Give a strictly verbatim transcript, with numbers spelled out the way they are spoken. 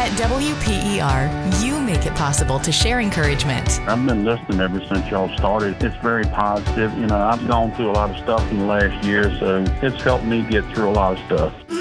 At W P E R, you make it possible to share encouragement. I've been listening ever since y'all started. It's very positive. You know, I've gone through a lot of stuff in the last year, so it's helped me get through a lot of stuff.